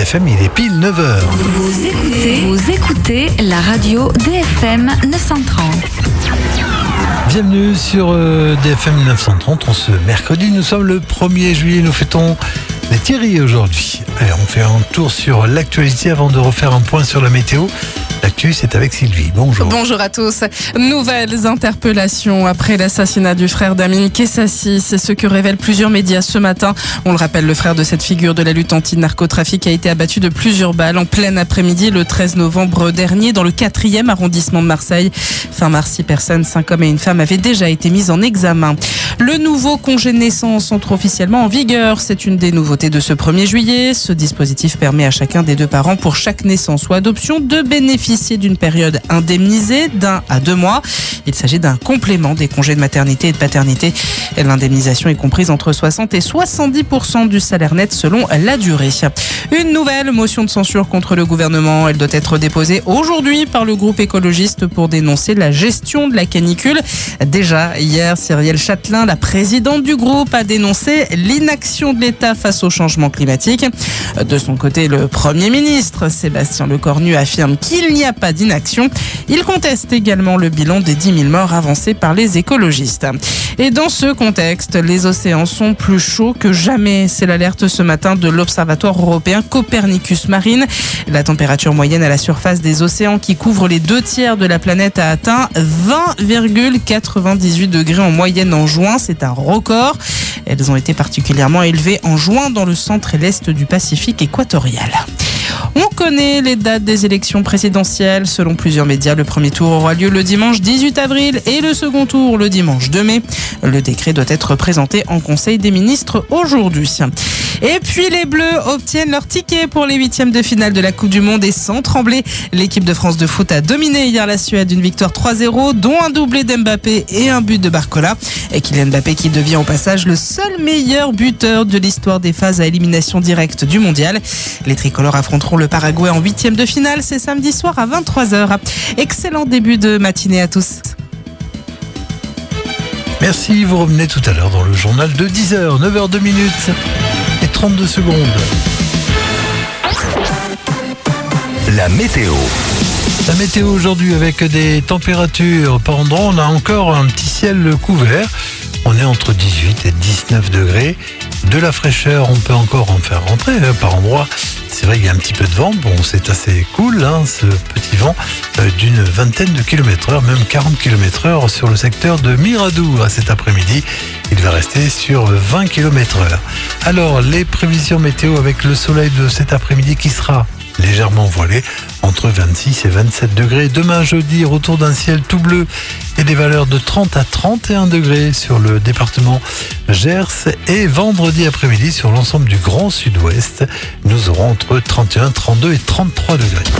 DFM, il est pile 9h. Vous écoutez la radio DFM 930. Bienvenue sur DFM 930. En ce mercredi, nous sommes le 1er juillet, nous fêtons les Thierry aujourd'hui. Allez, on fait un tour sur l'actualité avant de refaire un point sur la météo. L'actu, c'est avec Sylvie. Bonjour. Bonjour à tous. Nouvelles interpellations après l'assassinat du frère d'Amine Kessassi. C'est ce que révèlent plusieurs médias ce matin. On le rappelle, le frère de cette figure de la lutte anti-narcotrafic a été abattu de plusieurs balles en plein après-midi le 13 novembre dernier dans le 4e arrondissement de Marseille. Fin mars, 6 personnes, 5 hommes et une femme avaient déjà été mises en examen. Le nouveau congé de naissance entre officiellement en vigueur. C'est une des nouveautés de ce 1er juillet. Ce dispositif permet à chacun des deux parents pour chaque naissance ou adoption de bénéficier d'une période indemnisée d'1 à 2 mois. Il s'agit d'un complément des congés de maternité et de paternité. L'indemnisation est comprise entre 60 et 70% du salaire net selon la durée. Une nouvelle motion de censure contre le gouvernement. Elle doit être déposée aujourd'hui par le groupe écologiste pour dénoncer la gestion de la canicule. Déjà hier, Cyrielle Châtelain, la présidente du groupe, a dénoncé l'inaction de l'État face au changement climatique. De son côté, le Premier ministre, Sébastien Lecornu, affirme qu'il n'y a pas d'inaction. Il conteste également le bilan des 10 000 morts avancé par les écologistes. Et dans ce contexte, les océans sont plus chauds que jamais. C'est l'alerte ce matin de l'Observatoire européen Copernicus Marine. La température moyenne à la surface des océans qui couvre les 2/3 de la planète a atteint 20,98 degrés en moyenne en juin. C'est un record. Elles ont été particulièrement élevées en juin dans le centre et l'est du Pacifique équatorial. On connaît les dates des élections présidentielles. Selon plusieurs médias, le premier tour aura lieu le dimanche 18 avril et le second tour le dimanche 2 mai. Le décret doit être présenté en Conseil des ministres aujourd'hui. Et puis les Bleus obtiennent leur ticket pour les 8e de finale de la Coupe du Monde et sans trembler. L'équipe de France de foot a dominé hier la Suède, une victoire 3-0, dont un doublé d'Mbappé et un but de Barcola. Et Kylian Mbappé qui devient au passage le seul meilleur buteur de l'histoire des phases à élimination directe du mondial. Les tricolores affronteront le Paraguay en 8e de finale, c'est samedi soir à 23h. Excellent début de matinée à tous. Merci, vous revenez tout à l'heure dans le journal de 10h, 9h02 et 32 secondes. La météo. La météo aujourd'hui avec des températures par endroit. On a encore un petit ciel couvert. On est entre 18 et 19 degrés. De la fraîcheur, on peut encore en faire rentrer par endroit. C'est vrai qu'il y a un petit peu de vent. Bon, c'est assez cool, ce petit vent d'une vingtaine de km/h, même 40 km/h sur le secteur de Miradou cet après-midi. Il va rester sur 20 km/h. Alors, les prévisions météo avec le soleil de cet après-midi qui sera légèrement voilé, entre 26 et 27 degrés. Demain jeudi, retour d'un ciel tout bleu et des valeurs de 30 à 31 degrés sur le département Gers. Et vendredi après-midi, sur l'ensemble du Grand Sud-Ouest, nous aurons entre 31, 32 et 33 degrés.